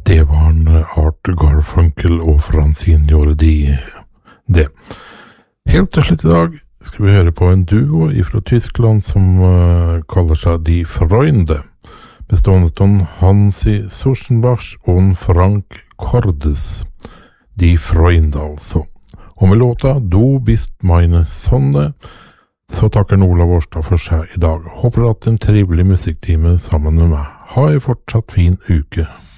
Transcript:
Det var en Art Garfunkel og Francine gjorde det. Helt til slutt i dag skal vi høre på en duo fra Tyskland som kaller seg Die Freunde, bestående av Hansi Sursenbach og Frank Cordes. Die Freunde altså. Og med låta Du bist meine Sonne, så takker Olav Årstad for seg i dag. Håper at en trivelig musikktime sammen med meg. Ha en fortsatt fin uke.